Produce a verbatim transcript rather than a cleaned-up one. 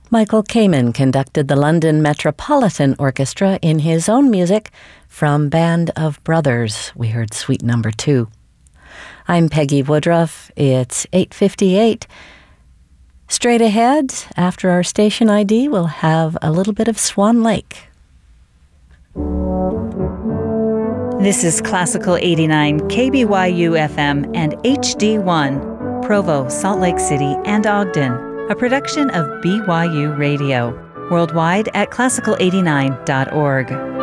Michael Kamen conducted the London Metropolitan Orchestra in his own music from Band of Brothers. We heard Suite Number Two. I'm Peggy Woodruff. It's eight fifty-eight. Straight ahead, after our station I D, we'll have a little bit of Swan Lake. This is Classical eighty-nine K B Y U F M and H D one, Provo, Salt Lake City, and Ogden, a production of B Y U Radio, worldwide at classical eighty-nine dot org.